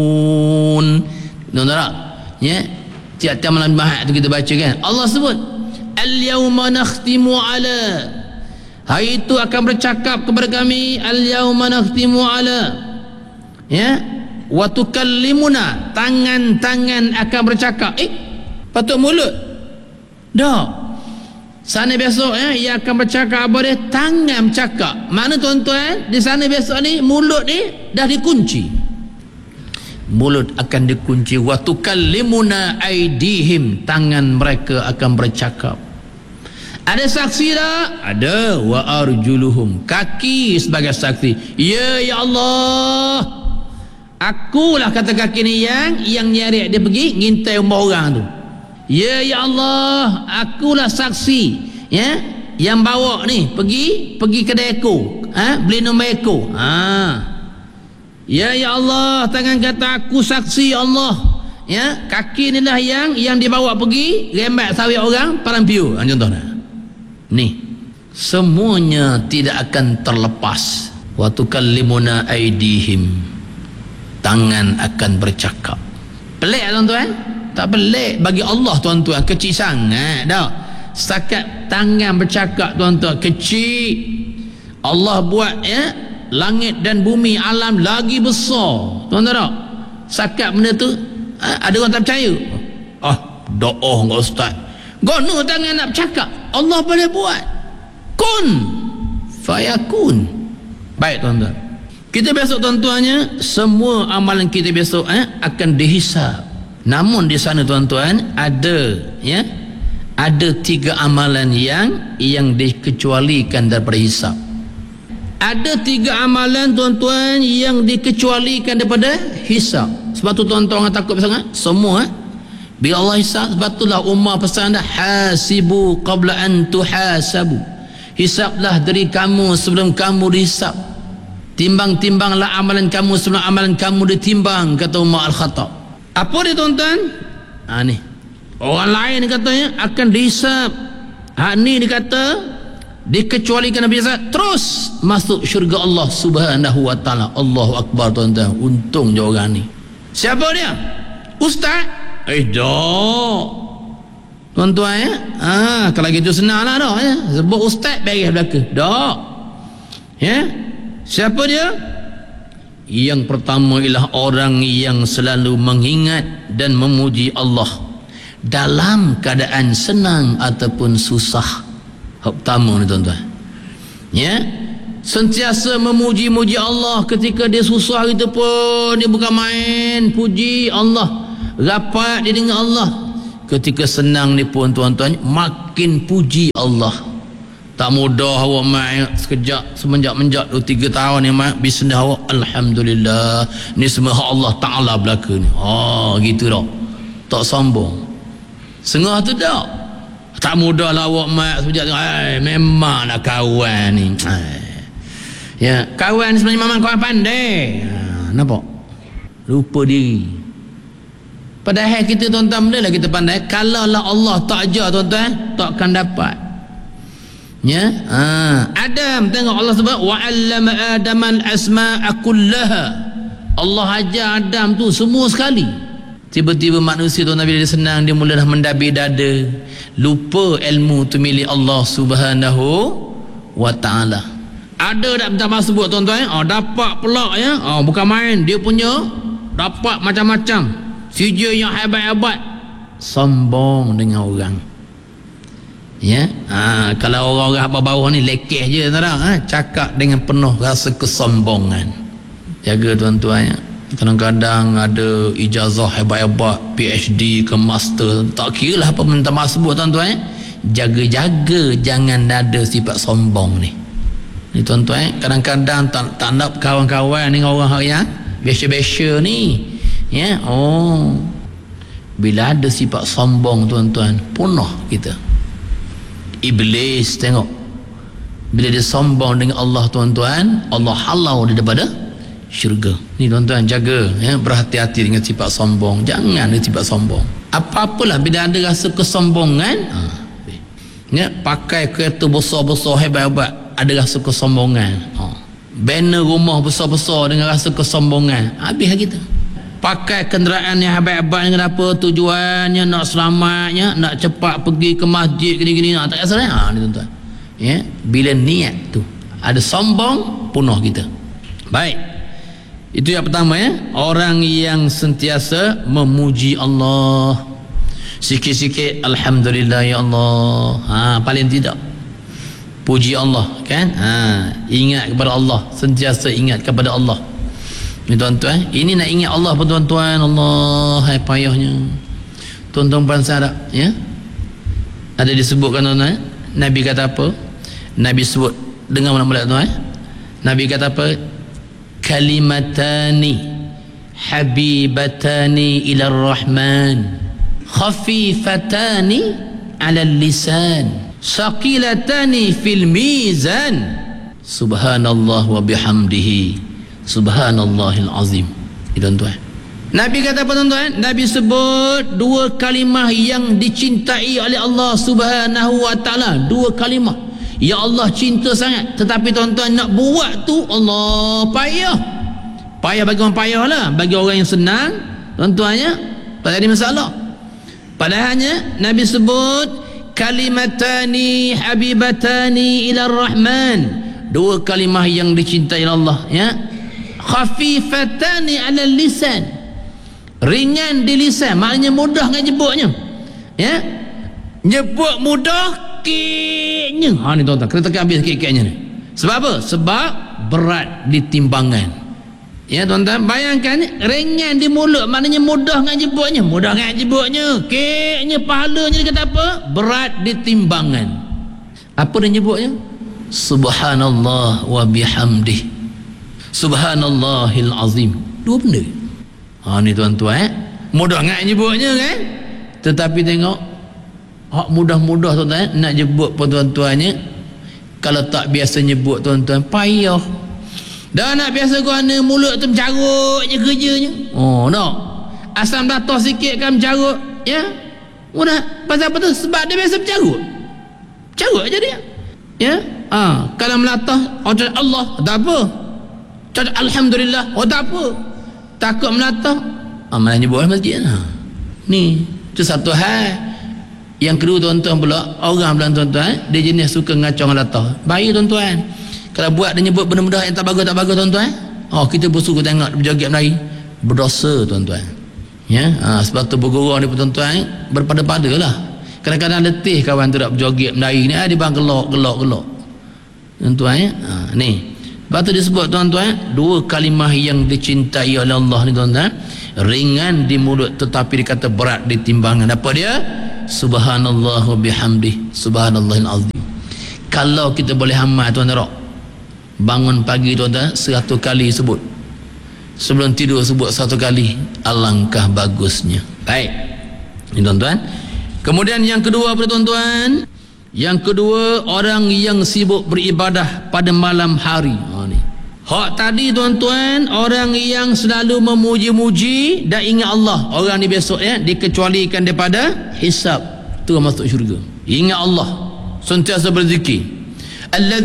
Tahu tak? Ya. Tiap-tiap malam Jumaat tu kita baca kan. Allah sebut al-yauma nakhtimu ala, hari itu akan bercakap kepada kami, al-yauma nakhtimu ala, ya, wa tukallimuna, tangan-tangan akan bercakap. Patut mulut dah. Sana besok ia akan bercakap apa dia? Tangan bercakap. Mana tuan-tuan, di sana besok ni mulut ni dah dikunci. Mulut akan dikunci. Wa tukallimuna aidihim, tangan mereka akan bercakap. Ada saksi tak? Ada. Wa arjuluhum, kaki sebagai saksi. Ya Allah, akulah kata kaki ni yang nyari dia pergi ngintai rumah orang tu. Ya Allah, akulah saksi, ya, yang bawa ni pergi kedai eko, beli nombor eko. Ya Allah, tangan kata aku saksi Allah, ya, kaki ni lah yang dibawa pergi rembat sawit orang Parampiu. Contohnya ni semuanya tidak akan terlepas. Wa tukallimuna aidihim, tangan akan bercakap. Pelik tuan-tuan? Tak pelik bagi Allah tuan-tuan, kecil sangat dah. Setakat tangan bercakap tuan-tuan, kecil. Allah buat langit dan bumi, alam lagi besar. Tuan-tuan tak? Setakat benda tu ada orang tak percaya. Doa enggak ustaz. Gono tangan nak bercakap, Allah boleh buat. Kun fayakun. Baik tuan-tuan, kita besok tuan-tuannya, semua amalan kita besok akan dihisap. Namun di sana tuan-tuan ada ada 3 amalan yang dikecualikan daripada hisap. Ada 3 amalan tuan-tuan yang dikecualikan daripada hisap. Sebab tu tuan-tuan orang takut sangat semua bila Allah hisap. Sebab itulah Umar pesan dah, hasibu qabla an tuhasabu, hisaplah diri kamu sebelum kamu dihisap. Timbang-timbanglah amalan kamu sebelum amalan kamu ditimbang, kata Umar Al-Khattab. Apa dia tuan-tuan? Ni orang lain katanya akan dihisap, ni dikata dikecualikan Nabi Isa, terus masuk syurga Allah Subhanahu wa taala. Allahu akbar tuan-tuan. Untung je orang ni. Siapa dia? Ustaz? Dah tuan-tuan kalau gitu senanglah dah sebut ustaz beres belaka dah. Siapa dia? Yang pertama ialah orang yang selalu mengingat dan memuji Allah dalam keadaan senang ataupun susah. Hak pertama ni tuan-tuan, sentiasa memuji-muji Allah ketika dia susah itu pun dia bukan main, puji Allah, rapat dia dengan Allah. Ketika senang ni pun tuan-tuan makin puji Allah. Tak mudah awak mai sekejap semenjak 2-3 tahun ni mai bisnes awak, alhamdulillah, ni semua hak Allah Taala belaka ni. Gitu dah. Tak sombong. Sengah tu dak. Tak mudah lah awak mai semenjak memanglah kawan ni. Kawan sebenarnya memang kawan pandai. Nampak? Lupa diri. Padahal kita tuan-tuan benda lah kita pandai. Kalau lah Allah tak ajar tuan-tuan, takkan dapat. Adam, tengok Allah sebut wa 'allama Adam al-asma'a kullaha. Allah ajar Adam tu semua sekali. Tiba-tiba manusia tu bila dia senang, dia mula dah mendabi dada, lupa ilmu tu milik Allah Subhanahu wa taala. Ada tak minta sebut tuan-tuan? Dapat pula bukan main, dia punya dapat macam-macam. Sijil yang hebat-hebat, sombong dengan orang. Kalau orang-orang bawah ni lekeh je cakap dengan penuh rasa kesombongan. Jaga tuan-tuan kadang-kadang ada ijazah hebat-hebat, PhD ke master, tak kira lah apa minta maaf sebut tuan-tuan. Jaga-jaga jangan ada sifat sombong ni tuan-tuan. Kadang-kadang tak nak kawan-kawan dengan orang yang biasa-biasa ni. Bila ada sifat sombong tuan-tuan, punah kita. Iblis tengok, bila dia sombong dengan Allah tuan-tuan, Allah halau dia daripada syurga. Ni tuan-tuan jaga, berhati-hati dengan sifat sombong. Jangan ada sifat sombong. Apa-apalah bila ada rasa kesombongan, pakai kereta besar-besar hebat-hebat, ada rasa kesombongan. Banner rumah besar-besar dengan rasa kesombongan, habis kita. pakai kenderaan yang hebat-hebat dengan apa tujuannya nak selamatnya, nak cepat pergi ke masjid gini-gini, tak kisah ni tuan-tuan. Ya, bila niat tu ada sombong, punah kita. Baik, itu yang pertama ya, orang yang sentiasa memuji Allah. Sikit-sikit alhamdulillah ya Allah. Paling tidak puji Allah kan. Ingat kepada Allah, sentiasa ingat kepada Allah. Ni tuan-tuan, ini nak ingat Allah pun tuan-tuan, Allah hai payahnya. Tuan-tuan perasan tak ya? Ada disebutkan tuan-tuan, Nabi kata apa? Nabi sebut dengan mana-mana tuan. Nabi kata apa? Kalimatani habibatani ila rahman khafifatani ala lisan saqilatani fil mizan subhanallah wa bihamdihi subhanallahil azim. Tuan-tuan, Nabi kata apa tuan-tuan? Nabi sebut dua kalimah yang dicintai oleh Allah Subhanahu wa taala. Dua kalimah ya Allah cinta sangat, tetapi tuan-tuan nak buat tu Allah payah. Payah bagi orang payah lah, bagi orang yang senang tuan-tuan ya, tak ada masalah. Padahalnya Nabi sebut kalimatani habibatani ila rahman, dua kalimah yang dicintai Allah ya, khafifatani ala lisan, ringan di lisan, maknanya mudah dengan nyebutnya ya, nyebut mudah, keknya ni tuan-tuan, kena tekan habis keknya ni. Sebab apa? Sebab berat di timbangan ya tuan-tuan. Bayangkan ringan di mulut, maknanya mudah dengan nyebutnya, mudah dengan nyebutnya, keknya, pahalanya dia kata apa? Berat di timbangan. Apa dia nyebutnya? Subhanallah wa bihamdih subhanallahil azim. Dua benda ni tuan-tuan mudah nak nyebutnya kan, tetapi tengok hak mudah-mudah tuan-tuan nak nyebut pun tuan-tuannya, kalau tak biasa nyebut tuan-tuan payah. Dah nak biasa kerana mulut tu mencarut je kerjanya. Tak asam datah sikit kan mencarut ya, mudah. Pasal apa tu? Sebab dia biasa mencarut je dia ya. Kalau melatah Allah tak apa, cakap alhamdulillah tak apa. Takut melatah malah nyebut masjid ni. Itu satu hal. Yang kedua tuan-tuan pula, orang bilang tuan-tuan dia jenis suka ngacau latah. Baik tuan-tuan, kalau buat dia nyebut benda-benda yang tak bagus tuan-tuan, kita bersuka tengok berjoget Melayu, berdosa tuan-tuan ya. Sebab tu bergurau ni tuan-tuan berpada-pada lah. Kadang-kadang letih kawan tu nak berjoget Melayu ni, dia bang gelak tuan-tuan ya. Ni sebab tu disebut tuan-tuan dua kalimah yang dicintai oleh Allah ni tuan-tuan, ringan di mulut tetapi dikata berat di timbangan. Apa dia? Subhanallah wa bihamdih subhanallahil azim. Kalau kita boleh amal tuan-tuan, bangun pagi tuan-tuan 100 kali sebut, sebelum tidur sebut 1 kali, alangkah bagusnya. Baik ni tuan-tuan. Kemudian yang kedua apa tuan-tuan? Yang kedua, orang yang sibuk beribadah pada malam hari. Ni hak tadi tuan-tuan, orang yang selalu memuji-muji dan ingat Allah, orang ni besok ya dikecualikan daripada hisab, tu masuk syurga. Ingat Allah, sentiasa berzikir.